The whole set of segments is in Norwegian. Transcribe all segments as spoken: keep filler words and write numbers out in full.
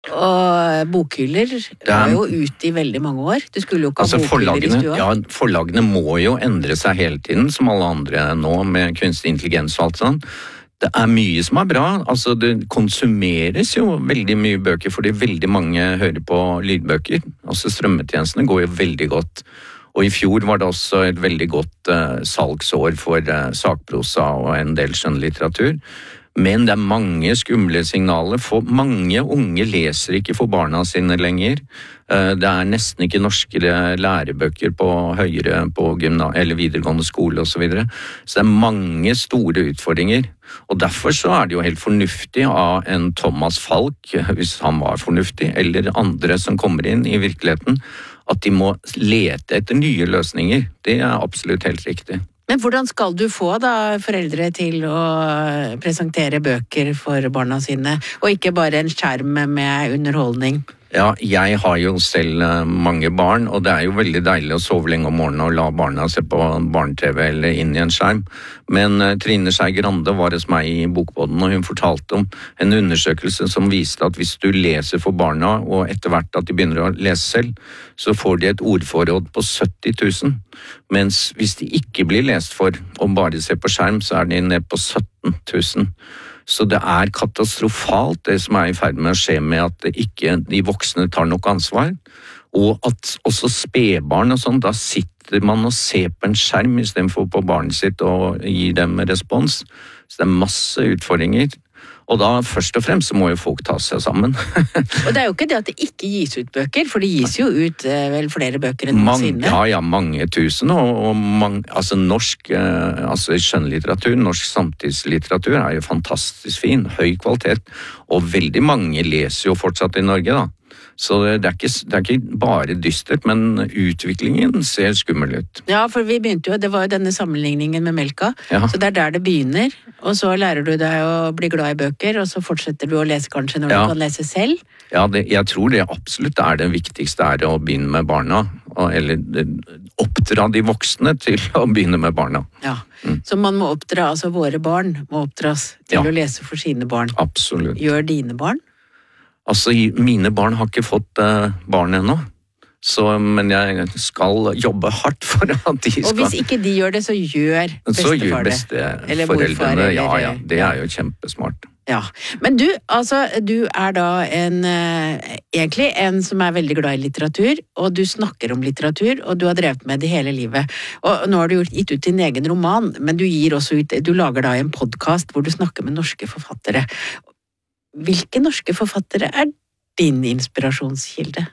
Og bokhyller var jo ute i veldig mange år. Du skulle jo ikke altså, ha bokhyller i stua. Ja, forlagene må jo endre seg hele tiden, som alle andre nå, med kunstig intelligens og alt sånn. Det er mye som er bra. Altså, det konsumeres jo veldig mye bøker, fordi veldig mange hører på lydbøker. Altså, strømmetjenestene går jo veldig godt. Og i fjor var det også et veldig godt uh, salgsår for uh, sakprosa og en del skjønnlitteratur. Men det er mange skumle signaler, for mange unge leser ikke for barna sine lenger. Det er nesten ikke norske lærebøker på høyere, på gymna- eller videregående skole og så videre. Så det er mange store utfordringer. Og derfor så er det jo helt fornuftig av en Thomas Falk, hvis han var fornuftig, eller andre som kommer inn i virkeligheten, at de må lete etter nye løsninger. Det er absolutt helt riktig. Men hvordan skal du få da foreldre til å presentere bøker for barna sine, og ikke bare en skjerm med underholdning? Ja, jeg har jo selv mange barn, og det er jo veldig deilig å sove lenge om morgenen og la barna se på barne-tv eller inn i en skjerm. Men Trine Skei Grande var hos meg i Bokbåden, og hun fortalte om en undersøkelse som viste at hvis du leser for barna, og etter hvert at de begynner å lese selv, så får de et ordforråd på sytti tusen. Mens hvis de ikke blir lest for og bare ser på skjerm, så er de ned på sytten tusen. Så det er katastrofalt det som er i ferd med å skje med at ikke de voksne tar nok ansvar, og at også spedbarn og sånn, da sitter man og ser på en skjerm i stedet for på barnet sitt og gir dem respons. Så det er masse utfordringer. Og da først og fremst så må jo folk ta seg sammen. Og det er jo ikke det at det ikke gis ut bøker, for det gis jo ut eh, vel flere bøker enn noensinne. Ja, ja, mange tusen, og, og mange, altså norsk, eh, altså skjønnlitteratur, norsk samtidslitteratur er jo fantastisk fin, høy kvalitet, og veldig mange leser jo fortsatt i Norge da. Så det er, ikke, det er ikke bare dystert, men utviklingen ser skummel ut. Ja, for vi begynte jo, det var jo denne sammenligningen med melka, ja. Så det er der det begynner, og så lærer du deg å bli glad i bøker, og så fortsetter du å lese kanskje når ja. Du kan lese selv. Ja, det, jeg tror det absolutt er det viktigste er å begynne med barna, eller oppdra de voksne til å begynne med barna. Ja, mm. Så man må oppdra, altså våre barn må oppdras til ja. Å lese for sine barn. Absolutt. Gjør dine barn? Altså, mine barn har ikke fått uh, barn ennå, så, men jeg skal jobbe hardt for at de skal... Og hvis ikke de gjør det, så gjør bestefar det? Så gjør besteforeldrene, ja, ja, det er jo kjempesmart. Ja, men du, altså, du er da en, uh, egentlig en som er veldig glad i litteratur, og du snakker om litteratur, og du har drevet med det hele livet. Og nå har du gitt ut din egen roman, men du gir også ut, du lager da en podcast hvor du snakker med norske forfattere. Hvilke norske forfattere er din inspirasjonskilde?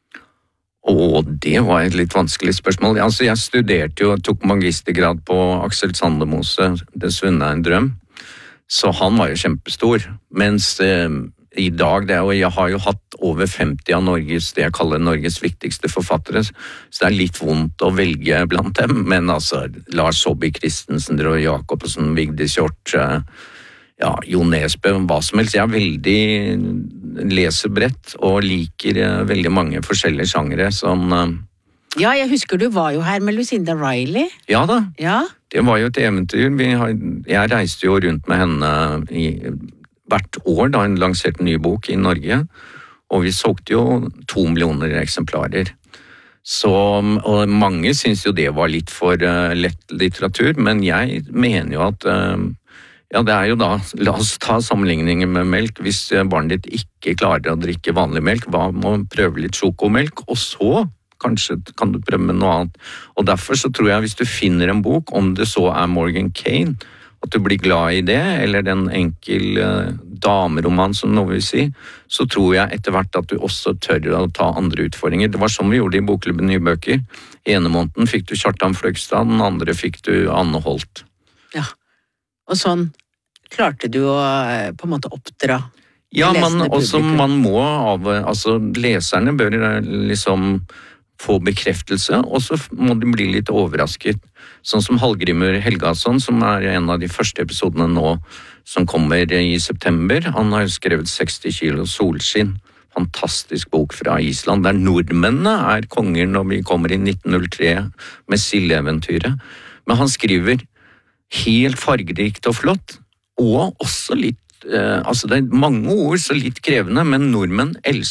Åh, det var et litt vanskelig spørsmål. Altså, jeg studerte jo, tok magistergrad på Aksel Sandemose, Det svunne en drøm. Så han var jo kjempestor. Mens eh, i dag, det er, og jeg har jo hatt over femti av Norges, det jeg kaller Norges viktigste forfattere, så det er litt vondt å velge blant dem. Men altså, Lars Saabye Christensen, Roy Jacobsen, Vigdis Hjorth, eh, ja, Jo Nesbø, hva som helst. Jeg er veldig leser bredt og liker uh, veldig mange forskjellige sjangere som... Uh, ja, jeg husker du var jo her med Lucinda Riley. Ja da, ja. Det var jo et eventyr. Vi har, jeg reiste jo rundt med henne i, hvert år da hun lanserte en ny bok i Norge, og vi solgte jo to millioner eksemplarer. Så, og mange synes jo det var litt for uh, lett litteratur, men jeg mener jo at... Uh, Ja, det er jo da, la oss ta sammenligningen med melk. Hvis barnet ditt ikke klarer å drikke vanlig melk, hva må prøve litt sjokomelk, og så kanskje kan du prøve med noe annet. Og derfor så tror jeg hvis du finner en bok, om det så er Morgan Cain, at du blir glad i det, eller den enkel uh, dameroman som noe vil si, så tror jeg etter hvert at du også tør å ta andre utfordringer. Det var sånn vi gjorde i Bokklubben Nye Bøker. Ene måneden fikk du Kjartan Fløgstad, den andre fikk du Anne Holt. Ja. Og sånn klarte du å på en måte oppdra ja, man, også, man må av, altså leserne bør liksom få bekreftelse, og så må de bli litt overrasket. Sånn som Hallgrimur Helgason, som er en av de første episodene nå, som kommer i september. Han har jo skrevet seksti kilo solskinn. Fantastisk bok fra Island, der nordmennene er konger når vi kommer i nitten null tre med Silde-eventyret. Men han skriver helt fargerikt og flott, og også litt eh, altså det er mange ord, så litt krevende, men nordmenn elsker